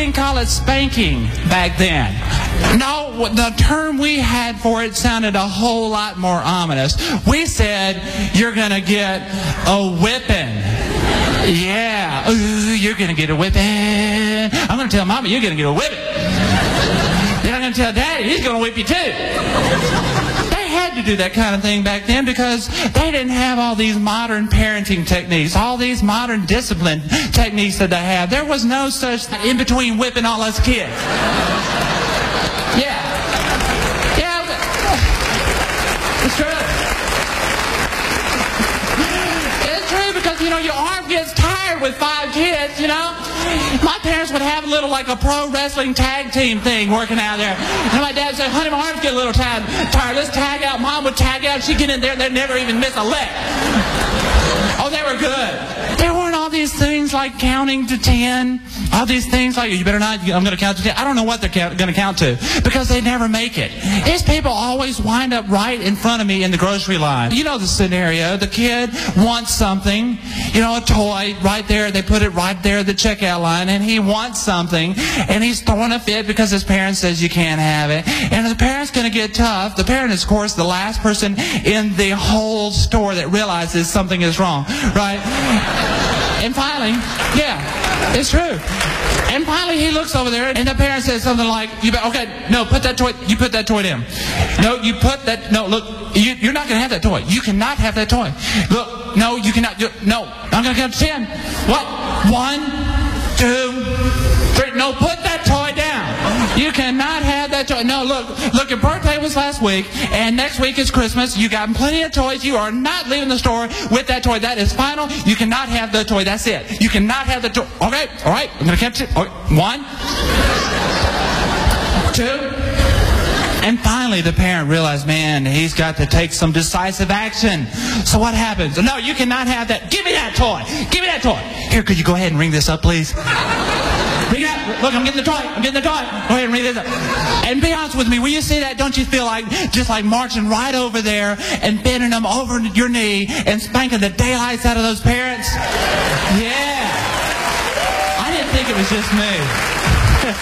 didn't call it spanking back then. No, the term we had for it sounded a whole lot more ominous. We said, you're going to get a whipping. Yeah, you're going to get a whipping. I'm going to tell Mama, you're going to get a whipping. Then I'm going to tell Daddy, he's going to whip you too. They had to do that kind of thing back then because they didn't have all these modern parenting techniques, all these modern discipline techniques that they have. There was no such in between whipping all us kids. Yeah. It's true. It's true because, your arm gets tired with 5 kids, My parents would have like a pro wrestling tag team thing working out there. And my dad said, honey, my arms get a little tired. Let's tag out. Mom would tag out. She'd get in there. They'd never even miss a leg. Oh, they were good. There weren't all these things like counting to 10. All these things like, you better not, I'm going to count to 10. I don't know what they're going to count to because they never make it. These people always wind up right in front of me in the grocery line. You know the scenario. The kid wants something, a toy right there. They put it right there at the checkout line, and he wants something, and he's throwing a fit because his parent says you can't have it. And the parent's going to get tough. The parent is, of course, the last person in the whole store that realizes something is wrong, right? And finally, yeah, it's true. And finally he looks over there and the parent says something like, okay, no, put that toy, you put that toy down. No, you put that, no, look, you're not going to have that toy. You cannot have that toy. Look, no, you cannot, no, I'm going to count to 10. What? 1, 2, 3, no, put that toy down. You cannot have that toy. No, look, your birthday was last week, and next week is Christmas. You got plenty of toys. You are not leaving the store with that toy. That is final. You cannot have the toy. That's it. You cannot have the toy. Okay, all right. I'm going to count it. Okay. 1, 2. And finally, the parent realized, man, he's got to take some decisive action. So what happens? No, you cannot have that. Give me that toy. Give me that toy. Here, could you go ahead and ring this up, please? Ring it up. Look, I'm getting the toy. I'm getting the toy. Go ahead and ring this up. And be honest with me, when you see that, don't you feel like just like marching right over there and bending them over your knee and spanking the daylights out of those parents? Yeah. I didn't think it was just me.